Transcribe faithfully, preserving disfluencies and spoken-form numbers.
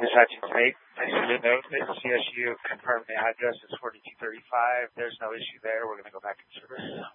just had to take the note that C S U confirmed the address is forty-two thirty-five. There's no issue there. We're going to go back in service.